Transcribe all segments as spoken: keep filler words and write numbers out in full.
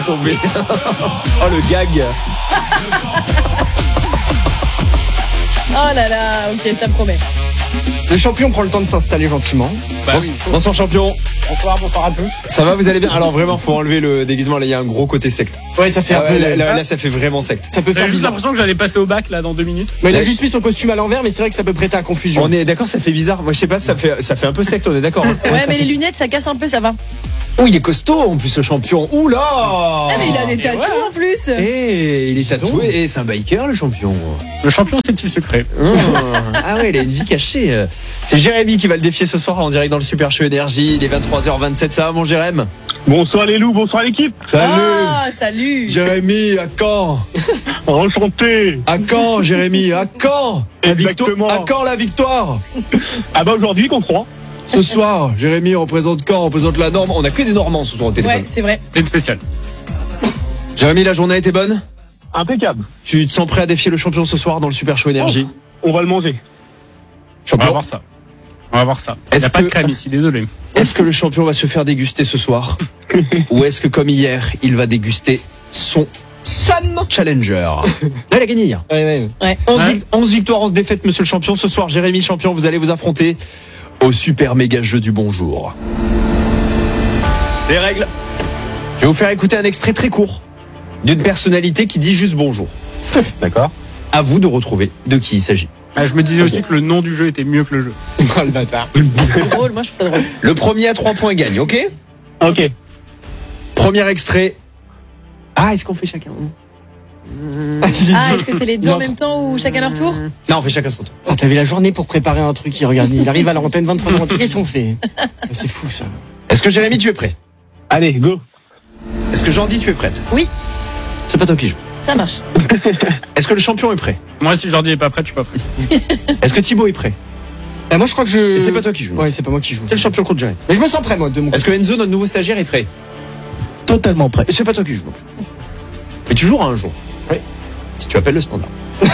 Tombé. Oh le gag. Oh là là, ok, ça me promet. Le champion prend le temps de s'installer gentiment. Bah oui. Bonsoir champion. Bonsoir, bonsoir à tous. Ça va, vous allez bien? Alors vraiment, faut enlever le déguisement. Là, il y a un gros côté secte. Ouais, ça fait Ah un peu. ouais, là, là, là, ça fait vraiment secte. Ça peut J'ai faire juste bizarre. l'impression que j'allais passer au bac là dans deux minutes. Mais il a Ouais. juste mis son costume à l'envers, mais c'est vrai que ça peut prêter à confusion. On est d'accord, ça fait bizarre. Moi, je sais pas, ça fait, ça fait un peu secte. On est d'accord. Hein. Ouais, mais les lunettes, ça casse un peu, ça va. Oh, il est costaud en plus, le champion. Ouh là. Ah, mais il a des et tatous voilà. en plus. Eh, il est tatoué. Et c'est un biker, le champion. Le champion, c'est petit secret. Ah, ah ouais, il a une vie cachée. C'est Jérémy qui va le défier ce soir en direct dans le Super Show Énergie. Il est vingt-trois heures vingt-sept. Ça va, mon Jérémy? Bonsoir les loups, bonsoir l'équipe. Ah, salut. Jérémy, à quand? Enchanté. À quand, Jérémy? À quand la victoire? Exactement. À quand la victoire? Ah bah aujourd'hui qu'on croit. Ce soir, Jérémy représente Caen, représente la Norme. On a que des Normands ce soir au téléphone. Ouais, c'est vrai. C'est une spéciale. Jérémy, la journée a été bonne? Impeccable. Tu te sens prêt à défier le champion ce soir dans le Super Show Énergie? On va le manger. On va Champion, voir ça. On va voir ça. Il Est-ce n'y a pas que- de crème ici, désolé. est-ce que le champion va se faire déguster ce soir? Ou est-ce que comme hier, il va déguster son Son Challenger? Là, il a gagné hier. Ouais, ouais. onze, Ouais. vic- onze victoires, onze défaites, monsieur le champion. Ce soir, Jérémy champion, vous allez vous affronter au super méga jeu du bonjour. Les règles. Je vais vous faire écouter un extrait très court d'une personnalité qui dit juste bonjour. D'accord. À vous de retrouver de qui il s'agit. Ah, je me disais aussi que le nom du jeu était mieux que le jeu. Oh le bâtard. C'est drôle, moi je trouve ça drôle. Le premier à trois points gagne, ok? Ok. Premier extrait. Ah, est-ce qu'on fait chacun? Ah, est-ce que c'est les deux en même temps ou chacun leur tour? Non, on fait chacun son tour. Ah, t'avais la journée pour préparer un truc, il regarde, il arrive à l'antenne vingt-trois heures. Qu'est-ce qu'on fait? C'est fou ça. Est-ce que Jérémy, tu es prêt? Allez, go. Est-ce que Jordi, tu es prête? Oui. C'est pas toi qui joue. Ça marche. Est-ce que le champion est prêt? Moi, si Jordi est pas prêt, je suis pas prêt. Est-ce que Thibaut est prêt? Bah, moi je crois que je. Et c'est pas toi qui joue. Ouais, c'est pas moi qui joue. C'est le champion contre Jérémy. Mais je me sens prêt moi de mon Est-ce côté. que Enzo, notre nouveau stagiaire, est prêt? Totalement prêt. Et c'est pas toi qui joue non plus. Mais tu joueras un jour. Oui. Si tu appelles le standard.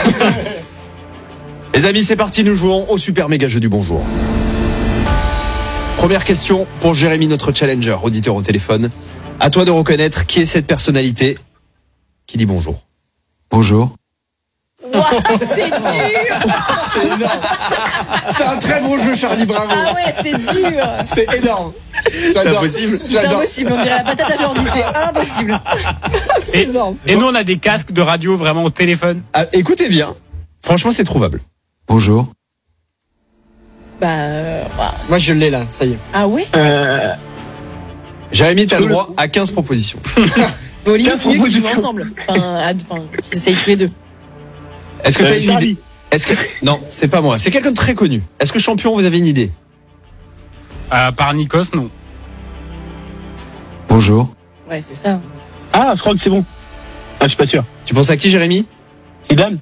Les amis, c'est parti, nous jouons au super méga jeu du bonjour. Première question pour Jérémy, notre challenger, auditeur au téléphone. À toi de reconnaître qui est cette personnalité qui dit bonjour. Bonjour. Waouh, c'est dur. C'est énorme. C'est un très bon jeu, Charlie, bravo. Ah ouais, c'est dur. C'est énorme. C'est J'adore. impossible. C'est J'adore. impossible, on dirait la patate à Jordi, c'est impossible. C'est énorme. Et nous, on a des casques de radio vraiment au téléphone. Ah, écoutez bien, franchement, c'est trouvable. Bonjour. Bah, euh, waouh. Moi je l'ai là, ça y est. Ah ouais? Euh, Jérémy, t'as le droit à quinze propositions. Mais au limite, mieux qu'ils jouent ensemble. Enfin, à- enfin, qu'ils essayent tous les deux. Est-ce que t'as euh, une idée? Charlie. Est-ce que non, c'est pas moi. C'est quelqu'un de très connu. Est-ce que champion, vous avez une idée? À part Nikos, non. Bonjour. Ouais, c'est ça. Ah, je crois que c'est bon. Ah, je suis pas sûr. Tu penses à qui, Jérémy? Zidane.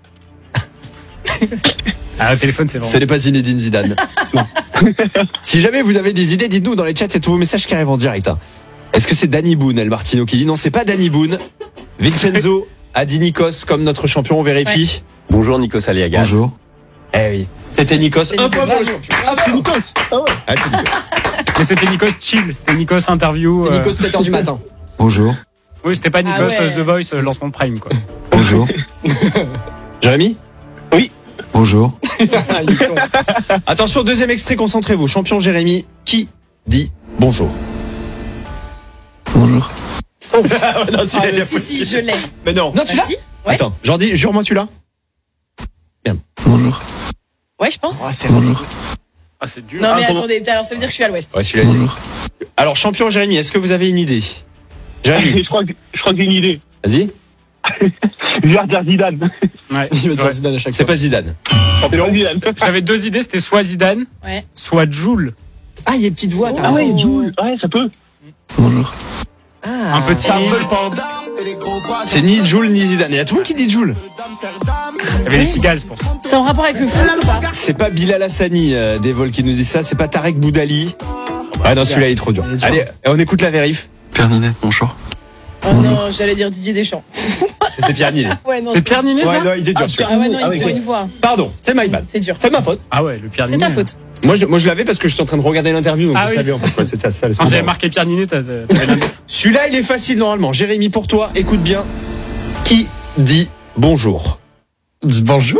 Ah, le téléphone, c'est Ce vraiment. n'est pas Zinedine Zidane. Si jamais vous avez des idées, dites-nous dans les chats, c'est tous vos messages qui arrivent en direct. hein. Est-ce que c'est Danny Boone, El Martino qui dit non, c'est pas Danny Boone. Vincenzo a dit Nikos comme notre champion, on vérifie. Bonjour Nikos Aliagas. Bonjour. Eh oui, c'était Nikos. C'est Un point pour le Nikos. champion. Ah, c'est Nikos. Ah ouais. Ah, c'est Nikos. Mais c'était Nikos chill, c'était Nikos interview. C'était euh, Nico, sept heures du matin. Bonjour. Oui, c'était pas Nikos Ah ouais. euh, The Voice euh, lancement de Prime, quoi. Bonjour. Jérémy? Bonjour. Ah, il est con. Attention, deuxième extrait, concentrez-vous. Champion Jérémy, qui dit bonjour? Bonjour. Ah, non, si, Ah, elle est Si, si, impossible. je l'ai. Mais non. Non, tu l'as? Ah, si. Ouais. Attends, Jordi, jure-moi, tu l'as? Bonjour. Ouais, je pense. Ah, c'est Bonjour. Ah, c'est dur. Non, mais Ah, comment- attendez, alors ça veut dire que je suis à l'ouest. Ouais, celui-là. il- Bonjour. Alors, champion Jérémy, est-ce que vous avez une idée? Jérémy, je crois que, je crois que j'ai une idée. vas-y. Je vais redire Zidane. Ouais. Il va dire Ouais. Zidane à chaque C'est fois. pas Zidane. C'est pas Zidane. J'avais deux idées, c'était soit Zidane, Ouais. soit Joule. Ah, il y a une petite voix, t'as Ah raison. ouais, Jules. Ouais, ça peut. Bonjour. Ah. Un petit. C'est ni Jules ni Zidane. Il y a tout le monde qui dit Jules. Il y avait les cigales, c'est pour ça. C'est en rapport avec le foot ou pas? C'est pas Bilal Hassani euh, des vols qui nous dit ça. C'est pas Tarek Boudali. Ah non, celui-là il est trop dur. Il est dur. Allez, on écoute la vérif. Pierre Ninet, bonjour. Oh non, j'allais dire Didier Deschamps. C'était Pierre Ninet. Ouais, non. C'est Pierre Ninet, Ouais, ça non, il était dur celui-là. Ah ouais, non, Ah il oui, me faut oui. une voix. Pardon, c'est my bad. C'est dur. C'est ma faute. Ah ouais, le Pierre C'est Ninet. ta faute. Moi, je, moi, je l'avais parce que j'étais en train de regarder l'interview, donc Ah je oui. savais en fait. Ouais, c'est ça, ça, le Quand j'avais moment. marqué Pierre Ninet, t'as t'avais l'indice. Celui-là, il est facile normalement. Jérémy, pour toi, écoute bien. Qui dit bonjour? Bonjour.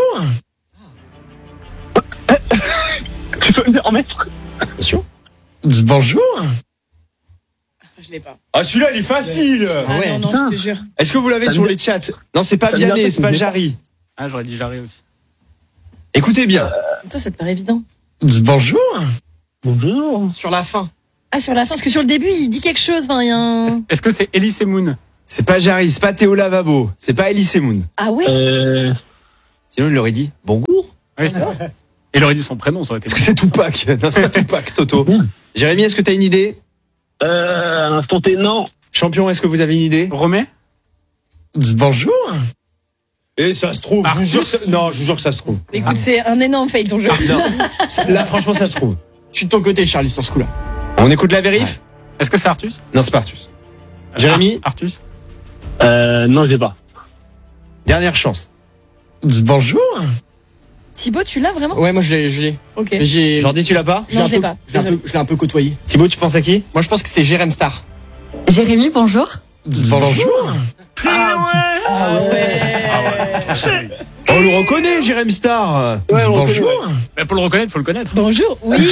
Tu peux me en mettre? Bien sûr. Bonjour. Je l'ai pas. Ah, celui-là, il est facile. Ah ouais. non, non, je te jure. Est-ce que vous l'avez Ça sur me- les chats? Non, c'est pas Ça me dit un Vianney, truc, c'est pas mais- Jarry. Ah, j'aurais dit Jarry aussi. Écoutez bien. Toi, ça te paraît évident. Bonjour. Bonjour. Sur la fin. Ah, sur la fin, parce que sur le début, il dit quelque chose. Enfin, il y a un. Est-ce- Est-ce que c'est Elise Moon? C'est pas Jarry, c'est pas Théo Lavabo, c'est pas Elise Moon. Ah ouais. Euh, Sinon, il aurait dit bonjour. Oui, c'est vrai. Il aurait dit son prénom, ça aurait été. Est-ce que c'est Tupac? Non, c'est pas Tupac, Toto. Jérémy, est-ce que t'as une idée? euh, à l'instant T, non. Champion, est-ce que vous avez une idée? Romé? Bonjour. Et ça se trouve. Je vous jure que ça- Non, je vous jure que ça se trouve. Écoute, c'est un énorme fail ton jeu. Non. Là, franchement, ça se trouve. Je suis de ton côté, Charlie, sur ce coup-là. On écoute la vérif? Est-ce que c'est Artus? Non, c'est pas Artus. Jérémy? Ar- Artus? Euh, non, j'ai pas. Dernière chance. Bonjour. Thibaut, tu l'as vraiment? Ouais, moi je l'ai. Je l'ai. Ok. J'ai- Jordi, tu l'as pas? l'ai Non, un je l'ai peu- pas. Je l'ai un peu- je l'ai un peu côtoyé. Thibaut, tu penses à qui? Moi je pense que c'est Jérém Star. Jérémy, bonjour. Bonjour. Ah ouais. On le reconnaît, Jérém Star. Bonjour. Bah, pour le reconnaître, faut le connaître. Bonjour. Oui.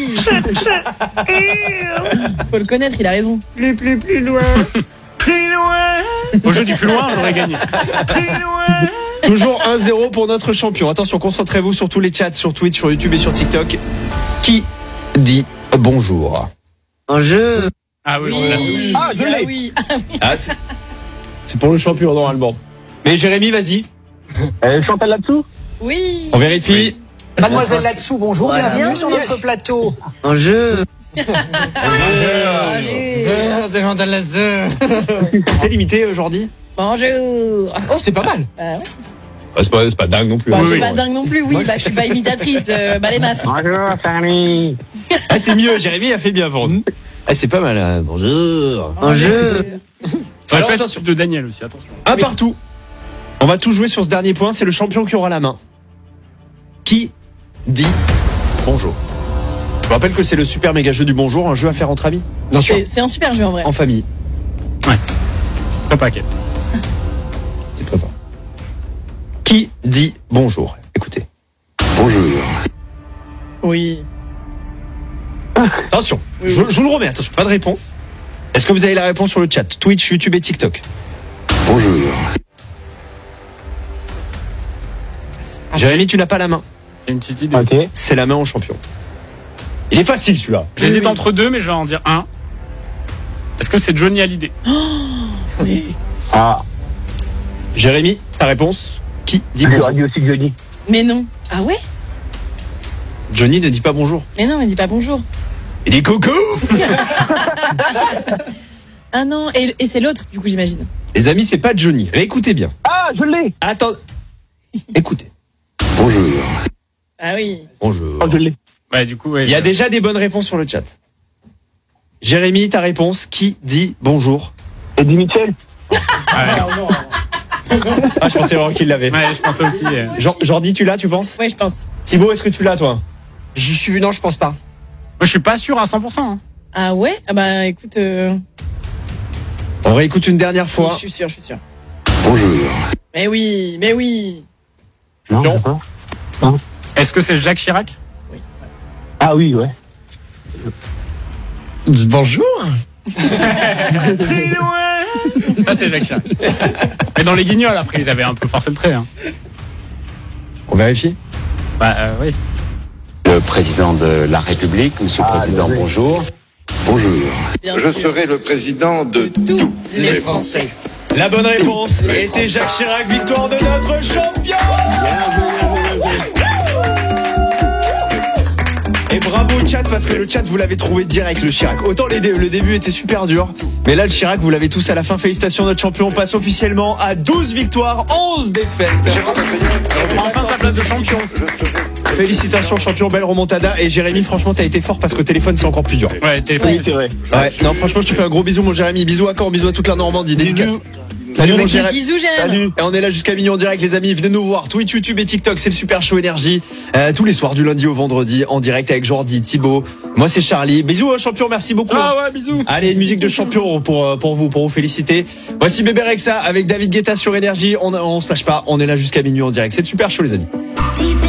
Faut le connaître, il a raison. Plus, plus, plus loin. Plus loin. Au jeu du plus loin, j'aurais gagné. Plus loin. Toujours un zéro pour notre champion. Attention, concentrez-vous sur tous les chats, sur Twitch, sur YouTube et sur TikTok. Qui dit bonjour? Bonjour. Ah oui, on l'a su. Ah, je Ah l'ai. oui. Ah, c'est c'est pour le champion normalement. Mais Jérémy, vas-y. Euh, Chantal là-dessous? Oui. On vérifie. Mademoiselle là-dessous, bonjour, Voilà. bienvenue sur notre plateau. Bonjour. Allez. C'est Chantal là-dessus. C'est limité aujourd'hui? Bonjour. Oh, c'est pas mal. Bah ouais. C'est pas, c'est pas dingue non plus. Bah, Oui, c'est oui. pas dingue non plus, oui. Bah, je suis pas imitatrice. Euh, bah, les masques. Bonjour, Fanny. Ah, c'est mieux, Jérémy a fait bien pour nous. Ah, c'est pas mal. Hein. Bonjour. Bonjour. Ça aurait Alors, pu être attention. celui de Daniel aussi, attention. Un partout. On va tout jouer sur ce dernier point. C'est le champion qui aura la main. Qui dit bonjour? Je vous rappelle que c'est le super méga jeu du bonjour, un jeu à faire entre amis. Bien sûr. C'est c'est un super jeu en vrai. En famille. Pas paquet. C'est très bien. Qui dit bonjour? Écoutez. Bonjour. Oui. Attention. Oui, je, oui. je vous le remets. Attention. Pas de réponse. Est-ce que vous avez la réponse sur le chat? Twitch, YouTube et TikTok. Bonjour. Jérémy, tu n'as pas la main. J'ai une petite idée. Ok. C'est la main au champion. Il est facile celui-là. J'hésite Oui, oui. entre deux, mais je vais en dire un. Est-ce que c'est Johnny Hallyday? Mais- Ah, Jérémy, ta réponse? Qui dit bonjour? j'aurais dit aussi Johnny. Mais non. Ah ouais? Johnny ne dit pas bonjour. Mais non, il dit pas bonjour. Il dit coucou. Ah non. Et, et c'est l'autre, du coup, j'imagine. Les amis, c'est pas Johnny. Écoutez bien. Ah, je l'ai. Attends. Écoutez. Bonjour. Ah oui. Bonjour. Oh, je l'ai. Ouais, du coup, ouais. Il y a je- déjà des bonnes réponses sur le chat. Jérémy, ta réponse? Qui dit bonjour? Eddie Mitchell. Ah, je pensais vraiment qu'il l'avait. Ouais, je pensais aussi. euh. Jean- Jordi, tu l'as, tu penses? Ouais, je pense. Thibaut, est-ce que tu l'as, toi? Je suis. Non, je pense pas. Moi, je suis pas sûr à cent pour cent. hein. Ah ouais? Ah bah écoute. Euh... On réécoute une dernière si, fois. je suis sûr, je suis sûr. Bonjour. Mais oui, mais oui. Non, Non. je sais pas. Est-ce que c'est Jacques Chirac? Ah oui, ouais. Bonjour. Très loin. Ça, c'est Jacques Chirac. Et dans les Guignols, après, ils avaient un peu forcé le trait. Hein. On vérifie? Bah, euh, oui. Le président de la République, Monsieur le Président, bonjour. Bonjour. Bien Je sûr. serai le président de De tous les Français. La bonne réponse était Jacques Chirac, victoire de notre champion. Et bravo au chat, parce que le chat vous l'avez trouvé direct, le Chirac. Autant les dé- le début était super dur, mais là le Chirac vous l'avez tous à la fin. Félicitations, notre champion passe officiellement à douze victoires, onze défaites. Enfin, sa place de champion. Félicitations champion, belle remontada. Et Jérémy, franchement t'as été fort parce qu'au téléphone c'est encore plus dur. Ouais, téléphone. Ouais. Oui, c'est vrai. Ouais, non franchement je te fais un gros bisou mon Jérémy, bisous à Caen, bisous à toute la Normandie, dédicace. Salut mon Jérémy. Bisous, Jérémy. Salut. Et on est là jusqu'à minuit en direct, les amis. Venez nous voir. Twitch, YouTube et TikTok, c'est le Super Show Énergie. Euh, tous les soirs, du lundi au vendredi, en direct avec Jordi, Thibaut. Moi, c'est Charlie. Bisous, hein, champion. Merci beaucoup. Ah ouais, bisous. Allez, une musique de champion pour, pour vous, pour vous féliciter. Voici Bébé Rexha avec David Guetta sur Énergie. On, on se lâche pas. On est là jusqu'à minuit en direct. C'est le Super Show, les amis.